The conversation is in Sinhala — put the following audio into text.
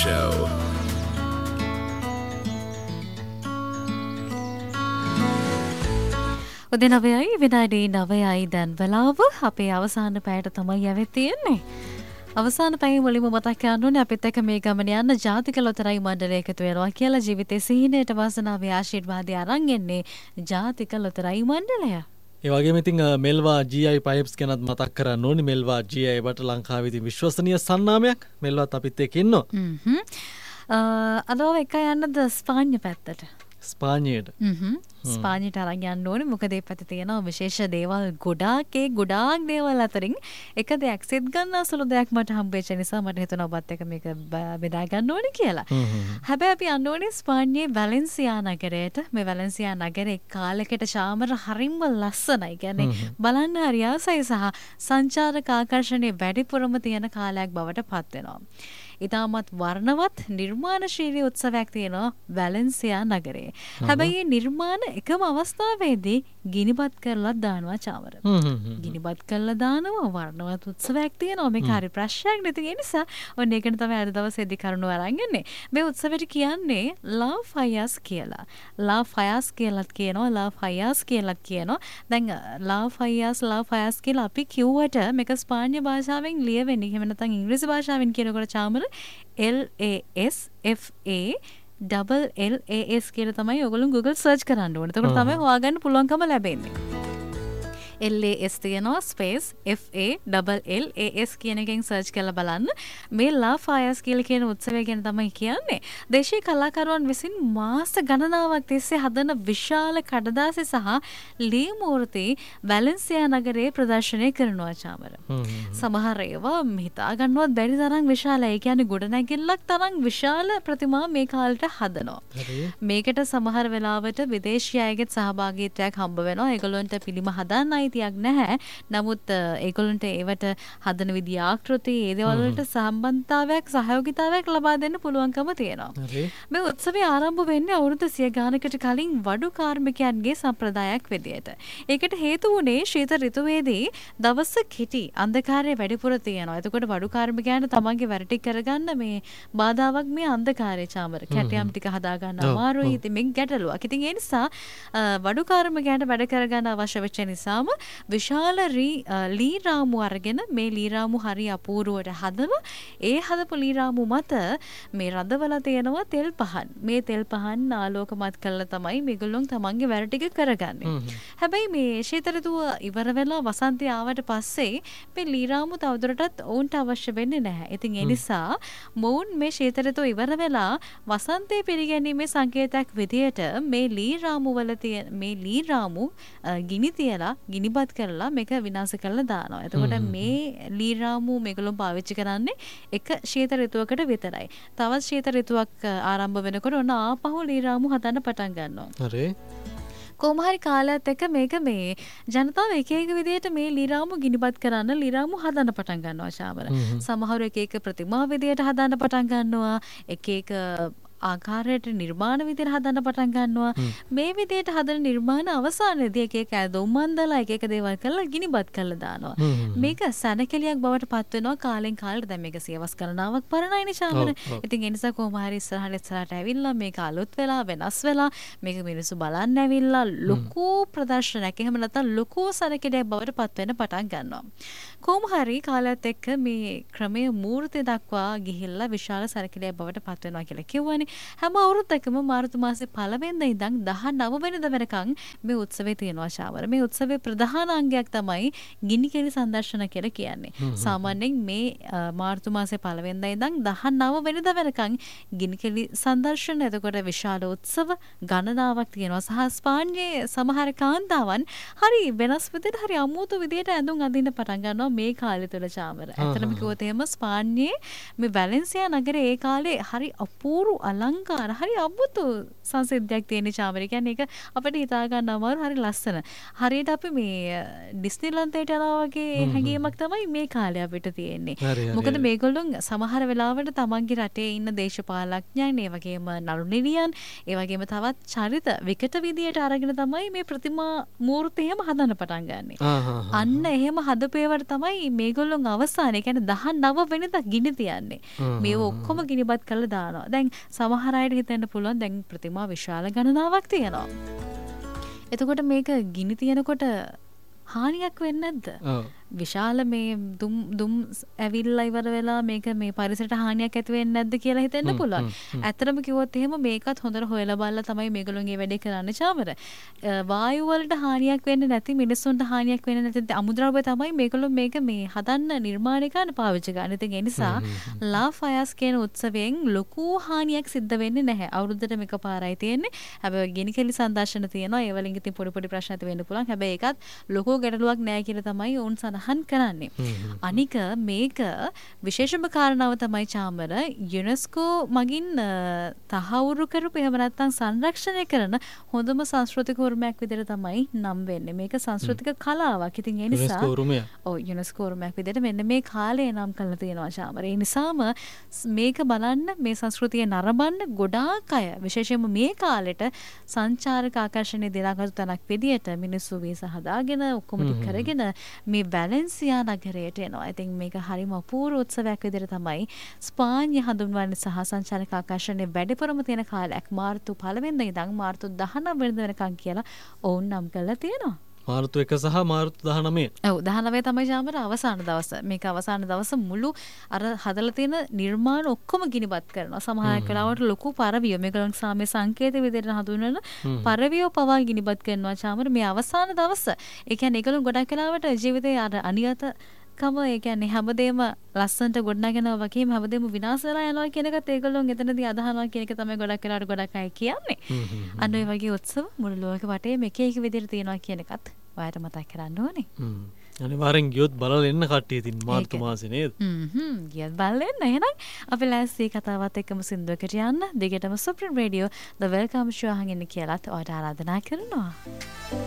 Show. උදේ 9යි විනාඩි 9යි දැන් වෙලාව අපේ අවසාන පැයට තමයි යවෙත් තියෙන්නේ. අවසාන පැයේ මුලින්ම මතක් කරන්න ඕනේ අපිත් එක්ක මේ ගමන යන ජාතික ලොතරැයි මණ්ඩලය එකතු වෙනවා කියලා ජීවිතේ සිහිනයට වාසනාවේ ආශිර්වාදය අරන් එන්නේ ජාතික ලොතරැයි මණ්ඩලය. ඒ වගේම ඉතින් මෙල්වා GI පයිප්ස් ගැනත් මතක් කරන්න ඕනේ. මෙල්වා GI වට ලංකාවේ ඉතින් විශ්වසනීය සන්නාමයක්. මෙල්වත් අපිත් එක්ක ඉන්නවා. අදව එක යන්නද ස්පාඤ්ඤ පැත්තට? ස්පාඤ්ඤයට. ස්පාඤ්ඤයට අරන් යන්න ඕනේ. මොකද ඒ පැත්තේ තියෙනවා විශේෂ දේවල් ගොඩාක් දේවල් අතරින් එක දෙයක් සිත් ගන්න අසලු දෙයක් මට හම්බෙච්ච නිසා මට හිතුණා ඔබත් එක්ක මේක බෙදා ගන්න ඕනේ කියලා. හැබැයි අපි යන්න ඕනේ ස්පාඤ්ඤේ වැලෙන්සියා නගරයට. මේ වැලෙන්සියා නගරේ කාලයකට චාමර හරිම ලස්සනයි. කියන්නේ බලන්න හරි ආසයි සහ සංචාරක ආකර්ෂණයේ වැඩිපුරම තියෙන කාලයක් බවට පත් වෙනවා. ඉතාමත් වර්ණවත් නිර්මාණශීලී උත්සවයක් තියෙනවා වැලෙන්සියා නගරේ. හැබැයි මේ නිර්මාණ එකම අවස්ථාවේදී ගිනිබත් කරලා දානවා චාමර. ගිනිබත් කරලා දානවා වර්ණවත් උත්සවයක් තියෙනවා. මේක හරි ප්‍රශ්නයක් නැති ඒ නිසා ඔන්න ඒකට තමයි අද දවසේදී කරුණු අරන් යන්නේ. මේ උත්සවයට කියන්නේ ලා ෆයස් කියලා. ලා ෆයස් කියලාත් කියනවා ලා ෆයස් කියලාත් කියනවා. දැන් ලා ෆයස් කියලා අපි කිව්වට මේක ස්පාඤ්ඤ භාෂාවෙන් ලියවෙන්නේ. එහෙම නැත්නම් ඉංග්‍රීසි භාෂාවෙන් කියනකොට චාමර LASFA කියලා තමයි ඔයගොල්ලෝ Google search කරන්න ඕනේ. එතකොට තමයි හොයාගන්න පුළුවන්කම ලැබෙන්නේ. LAS තියෙනවා ස්පේස් FALLAS කියන එකෙන් සර්ච් කරලා බලන්න. මේ ලා ෆයස් කියලා කියන උත්සවය ගැන තමයි කියන්නේ. දේශීය කලාකරුවන් විසින් මාස ගණනාවක් තිස්සේ හදන විශාල කඩදාසි සහ ලී මූර්ති වැලෙන්සියා නගරයේ ප්‍රදර්ශනය කරනවා චාමර. සමහර ඒවා හිතා ගන්නවත් බැරි තරම් විශාලයි. ඒ කියන්නේ ගොඩනැගිල්ලක් තරම් විශාල ප්‍රතිමා මේ කාලේට හදනවා. මේකට සමහර වෙලාවට විදේශීය අයගේ සහභාගීත්වයක් හම්බ වෙනවා. ඒගොල්ලන්ට පිළිම හදන්න අයිතියක් නැහැ. නමුත් ඒගොල්ලන්ට ඒවට හදන විදිහ ආකෘති ඒ දේවල් වලට සම්බන්ධතාවයක් සහයෝගිතාවයක් ලබා දෙන්න පුළුවන්කම තියෙනවා. මේ උත්සවය ආරම්භ වෙන්නේ අවුරුදු 100 ගානකට කලින් වඩු කාර්මිකයන්ගේ සම්ප්‍රදායක් විදියට. ඒකට හේතු වුණේ ශීත ඍතුවේදී දවස කිටි අන්ධකාරය වැඩිපුර තියෙනවා. එතකොට වඩු කාර්මිකයන්ට තමන්ගේ වැඩ ටික කරගන්න මේ බාධාවක් මේ අන්ධකාරය චාමර. කැටයම් ටික හදා ගන්න අමාරුයි. ඉතින් මේ ගැටලුවක්. ඉතින් ඒ නිසා වඩු කාර්මිකයන්ට වැඩ කරගන්න අවශ්‍ය වෙච්ච නිසාම විශාල ලී රාමු අරගෙන මේ ලී රාමු හරි අපූර්වට හදලා ඒ හදපු ලී රාමු මත මේ රඳවල තියෙනවා තෙල් පහන්. මේ තෙල් පහන් ආලෝකමත් කරලා තමයි මේගොල්ලෝ තමන්ගේ වැඩ ටික කරගන්නේ. හැබැයි මේ ශීත ඍතුව ඉවර වෙලා වසන්තය ආවට පස්සේ මේ ලී රාමු තවදුරටත් ඔවුන්ට අවශ්‍ය වෙන්නේ නැහැ. ඉතින් ඒ නිසා මොවුන් මේ ශීත ඍතුව ඉවර වෙලා වසන්තය පිළිගැනීමේ සංකේතයක් විදියට මේ ලී රාමු වල තියෙන මේ ලී රාමු ගිනි තියලා ගිනිබත් කරලා මේක විනාශ කරලා දානවා. එතකොට මේ ලී රාමු මේගොල්ලෝ පාවිච්චි කරන්නේ එක ශීත ඍතුවකට විතරයි. තවත් ශීත ඍතුවක් ආරම්භ වෙනකොට ඔන්න ආපහු ලී රාමු හදන්න පටන් ගන්නවා. හරි. කොහොම හරි කාලයත් එක්ක මේක මේ ජනතාව එක එක විදිහට මේ ලී රාමු ගිනිබත් කරන්න ලී රාමු හදන්න පටන් ගන්නවා චාමර. සමහරව එක එක ප්‍රතිමා විදිහට හදන්න පටන් ගන්නවා. එක එක ආකාරයට නිර්මාණ විදිහට හදන්න පටන් ගන්නවා. මේ විදිහට හදන නිර්මාණ අවසානයේදී එක එක ඇඳුම් මන්දලා එක එක දේවල් කරලා ගිනිබත් කරලා දානවා. මේක සැනකෙලියක් බවට පත් වෙනවා කාලෙන් කාලට. දැන් මේක සියවස් ගණනාවක් පරණයිනේ චාමර. ඉතින් ඒ නිසා කොහොම හරි ඉස්සරහට ඇවිල්ලා මේක අලුත් වෙලා වෙනස් වෙලා මේක මිනිස්සු බලන්න ඇවිල්ලා ලොකු ප්‍රදර්ශනයක් එහෙම නැත්නම් ලොකු සැනකෙලියක් බවට පත් වෙන්න පටන් ගන්නවා. කොහොම හරි කාලයත් එක්ක මේ ක්‍රමයේ මූර්ති දක්වා ගිහිල්ලා විශාල සැනකෙලියක් බවට පත් වෙනවා කියලා කිව්වනේ. හැම අවුරුද්දකම මාර්තු මාසේ 1 වෙනිදා ඉඳන් 19 වෙනිදා වෙනකන් මේ උත්සවය තියෙනවා චාමර. මේ උත්සවයේ ප්‍රධාන අංගයක් තමයි ගිනිකෙලි සංදර්ශන කියලා කියන්නේ. සාමාන්‍යයෙන් මේ මාර්තු මාසේ 1 වෙනිදා ඉඳන් 19 වෙනිදා වෙනකන් ගිනිකෙලි සංදර්ශන. එතකොට විශාල උත්සව ගණනාවක් තියෙනවා. සහ ස්පාඤ්ඤයේ සමහර කාන්තාවන් හරි වෙනස් විදිහට හරි අමුතු විදිහට ඇඳුම් අඳින්න පටන් ගන්නවා මේ කාලය තුල චාමර. ඇත්තටම කිව්වොත් එහෙම ස්පාඤ්ඤයේ මේ වැලෙන්සියා නගරේ ඒ කාලේ හරි අපූර්ව අලංකාර හරි අමුතු සංසිද්ධියක් තියෙන චාමරේ. කියන්නේ ඒක අපිට හිතා ගන්න අමාරු හරි ලස්සන. හරියට අපි මේ ඩිස්නිලන්තයට යනවා වගේ හැඟීමක් තමයි මේ කාලේ අපිට තියෙන්නේ. මොකද මේගොල්ලෝ සමහර වෙලාවට තමන්ගේ රටේ ඉන්න දේශපාලඥයන්, ඒ වගේම නළු නිළියන්, ඒ වගේම තවත් චරිත විකට විදියට අරගෙන තමයි මේ ප්‍රතිමා මූර්ති එහෙම හදන්න පටන් ගන්නෙ. අන්න එහෙම හදපේවට තමයි මේගොල්ලෝ අවසානයේ කියන්නේ 19 වෙනිදා ගිනි තියන්නේ. මේව ඔක්කොම ගිනිබත් කරලා දානවා. දැන් සමහර අයට හිතෙන්න පුළුවන් දැන් ප්‍රතිමා විශාල ගණනාවක් තියෙනවා. එතකොට මේක ගිනි තියනකොට හානියක් වෙන්නේ නැද්ද? විශාල මේ දුම් ඇවිල්ලා ඉවර වෙලා මේක මේ පරිසරයට හානියක් ඇති වෙන්නේ නැද්ද කියලා හිතෙන්න පුළුවන්. ඇත්තටම කිව්වොත් එහෙම මේකත් හොඳට හොයලා බලලා තමයි මේගොල්ලෝගේ වැඩේ කරන්නේ චාමර. වායු වලට හානියක් වෙන්නේ නැති, මිනිස්සුන්ට හානියක් වෙන්නේ නැති අමුද්‍රව්‍ය තමයි මේගොල්ලෝ මේක මේ හදන්න නිර්මාණය කරන්න පාවිච්චි කරන්නේ. ඉතින් ඒ නිසා ලා ෆයර්ස් කියන උත්සවයෙන් ලොකු හානියක් සිද්ධ වෙන්නේ නැහැ. අවුරුද්දට මේක පාරයි තියෙන්නේ. හැබැයි ගිනි කෙලි සංදර්ශන තියෙනවා. ඒ වලින් ඉතින් පොඩි ප්‍රශ්න ඇති වෙන්න පුළුවන්. හැබැයි ඒකත් ලොකු ගැටලුවක් නැහැ කියලා තමයි උන් සඳහන් කරන්නේ. අනික මේක විශේෂම කාරණාව තමයි චාමර යුනෙස්කෝ මගින් තහවුරු කරපු එහෙම නැත්නම් සංරක්ෂණය කරන හොඳම සංස්කෘතික උරුමයක් විදිහට තමයි නම් වෙන්නේ. මේක සංස්කෘතික කලාවක්. ඉතින් ඒ නිසා යුනෙස්කෝ උරුමයක් විදිහට මෙන්න මේ කාලේ නම් කරලා තියෙනවා චාමර. ඒ නිසාම මේක බලන්න, මේ සංස්කෘතිය නරඹන්න ගොඩාක් අය විශේෂයෙන්ම මේ කාලෙට සංචාරක ආකර්ෂණයේ දිනාගත්තු තැනක් විදිහට මිනිස්සු වීසා හදාගෙන ඔක්කොම ටික කරගෙන මේ වැලෙන්සියා නගරයට එනවා. ඉතින් මේක හරිම අපූර්ව උත්සවයක් විදිහට තමයි ස්පාඤ්ඤ හඳුන්වන්නේ සහ සංචාරක ආකර්ෂණයේ වැඩිපුරම තියෙන කාලයක් මාර්තු 1 වෙනිදා ඉඳන් මාර්තු 19 වෙනිදා වෙනකන් කියලා ඔවුන් නම් කරලා තියෙනවා. මාර්තු 1 සහ මාර්තු 19. ඔව් 19 තමයි චාමර අවසාන දවස. මේක අවසාන දවස මුළු අර හදලා තියෙන නිර්මාණ ඔක්කොම ගිනිබත් කරනවා. සමහර වෙලාවට ලොකු පරවිය මේගොල්ලන් සාමේ සංකේත විදිහට හඳුන්වන පරවිය පවා ගිනිබත් කරනවා චාමර මේ අවසාන දවස. ඒ කියන්නේ ඒගොල්ලන් ගොඩක් වෙලාවට ජීවිතේ අර අනියත කම ඒ කියන්නේ හැමදේම ලස්සනට ගොඩනගෙනවා වගේම හැමදේම විනාශ වෙලා යනවා කියන එකත් ඒගොල්ලෝ එතනදී අදහනවා කියන එක තමයි ගොඩක් වෙලාවට ගොඩක් අය කියන්නේ. අන්න ඒ වගේ උත්සව මුළු ලෝක වටේම එක එක විදිහට තියෙනවා කියන එකත් ඔයාලට මතක් කරගන්න ඕනේ. අනිවාර්යෙන් ගියොත් බලලා එන්න කට්ටිය ඉතින් මාර්තු මාසේ නේද? ගියත් බලලා එන්න. එහෙනම් අපි ලෑස්ති කතාවත් එක්කම සින්දුවකට යන්න. දෙකටම සුප්‍රීම රේඩියෝ ද වෙල්කම් ෂෝ අහගෙන ඉන්න කියලාත් ඔයාලට ආරාධනා කරනවා.